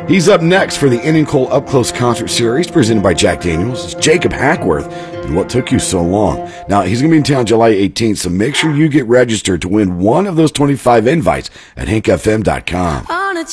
He's up next for the Inning Cole Up Close concert series presented by Jack Daniels. It's Jacob Hackworth and What Took You So Long. Now, he's going to be in town July 18th, so make sure you get registered to win one of those 25 invites at hankfm.com.